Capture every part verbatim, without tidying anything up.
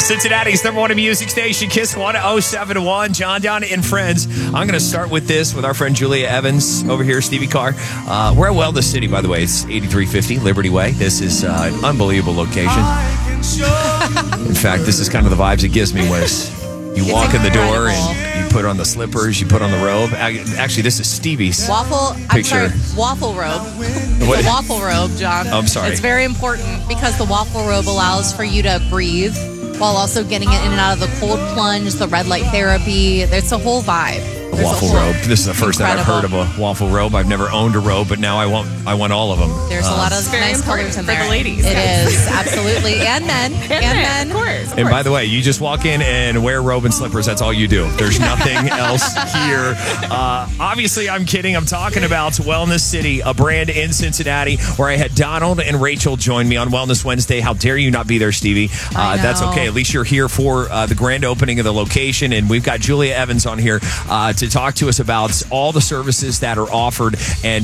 Cincinnati's number one music station, Kiss one oh seven point one. John Don and friends. I'm going to start with this with our friend Julia Evans over here, Stevie Carr. Uh, we're at Wellness City, by the way. It's eighty-three fifty Liberty Way. This is uh, an unbelievable location. In fact, this is kind of the vibes it gives me when you it's walk in the door incredible. and you put on the slippers, you put on the robe. Actually, this is Stevie's Waffle, picture. I'm sorry, waffle robe. What? The waffle robe, John. I'm sorry. It's very important because the waffle robe allows for you to breathe while also getting it in and out of the cold plunge, the red light therapy. It's a whole vibe. A There's waffle a whole- robe. This is the first time I've heard of Incredible. a waffle robe. I've never owned a robe, but now I want I want all of them. There's a lot of very nice important colors in for there. the ladies, It yes. is, absolutely. And men. And, men. Of course. Of And course. by the way, you just walk in and wear a robe and slippers. That's all you do. There's nothing else here. Uh, obviously, I'm kidding. I'm talking about Wellness City, a brand in Cincinnati where I had Donald and Rachel join me on Wellness Wednesday. How dare you not be there, Stevie? I Uh, that's know. okay. At least you're here for uh, the grand opening of the location. And we've got Julia Evans on here uh, to talk to us about all the services that are offered. And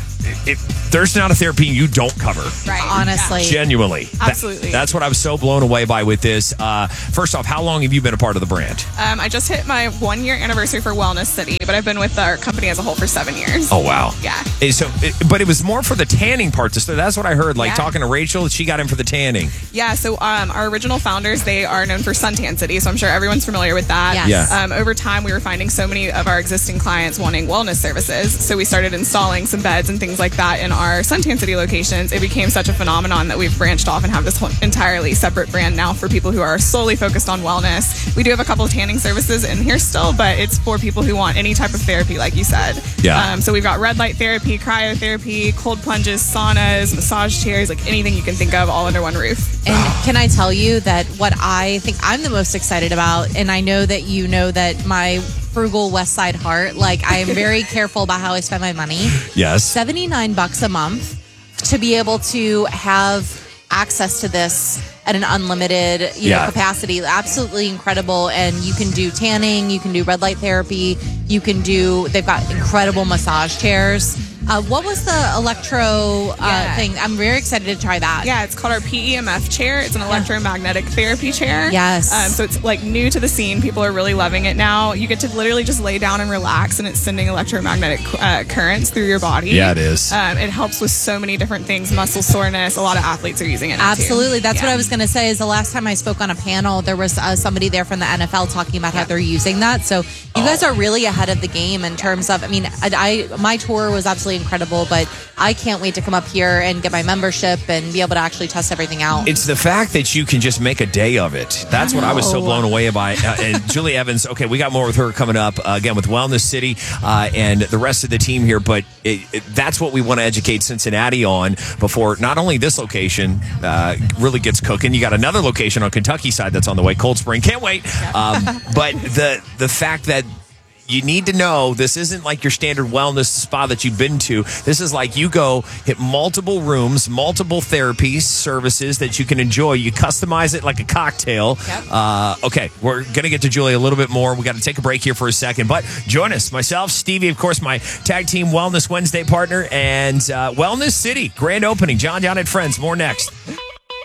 if there's not a therapy you don't cover. Right. Honestly. Genuinely. That- Absolutely. that's what I was so blown away by with this. Uh, first off, how long have you been a part of the brand? Um, I just hit my one year anniversary for Wellness City, but I've been with our company as a whole for seven years. Oh, wow. Yeah. Eh, So, it, but it was more for the tanning part. So that's what I heard. Like Yeah. talking to Rachel, she got in for the tanning. Yeah, so um, our original founders, they are known for Suntan City, so I'm sure everyone's familiar with that. Yes. Yeah. Um, over time, we were finding so many of our existing clients wanting wellness services, so we started installing some beds and things like that in our Suntan City locations. It became such a phenomenon that we've branched off and have this whole entirely separate brand now for people who are solely focused on wellness. We do have a couple of tanning services in here still, but it's for people who want any type of therapy, like you said. Yeah. Um, so we've got red light therapy, cryotherapy, cold plunges, saunas, massage chairs, like anything you can think of, all under one roof. And can I tell you that what I think I'm the most excited about, and I know that you know that my frugal West Side heart, like I am very careful about how I spend my money. Yes. seventy-nine bucks a month to be able to have access to this at an unlimited you Yeah. know, capacity. Absolutely incredible. And you can do tanning, you can do red light therapy, you can do, they've got incredible massage chairs. Uh, what was the electro uh, Yeah. thing? I'm very excited to try that. Yeah, it's called our P E M F chair. It's an electromagnetic therapy chair. Yes. Um, so it's like new to the scene. People are really loving it now. You get to literally just lay down and relax, and it's sending electromagnetic uh, currents through your body. Yeah, it is. Um, it helps with so many different things, muscle soreness. A lot of athletes are using it now, too. Absolutely. That's Yeah. what I was going to say is the last time I spoke on a panel, there was uh, somebody there from the N F L talking about how they're using that. So you guys are really ahead of the game in terms of, I mean, I, I my tour was absolutely incredible, but I can't wait to come up here and get my membership and be able to actually test everything out. It's the fact that you can just make a day of it. That's what I was so know. blown away by. Uh, and Julie Evans, okay, we got more with her coming up, uh, again, with Wellness City uh, and the rest of the team here. But it, it, that's what we want to educate Cincinnati on before not only this location uh, really gets cooking. You got another location on Kentucky side that's on the way, Cold Spring. Can't wait. Um, but the the fact that you need to know this isn't like your standard wellness spa that you've been to. This is like you go hit multiple rooms, multiple therapy services that you can enjoy. You customize it like a cocktail. Yep. Uh, okay, we're going to get to Julie a little bit more. We got to take a break here for a second. But join us, myself, Stevie, of course, my tag team Wellness Wednesday partner, and uh, Wellness City, grand opening. John John and friends. More next.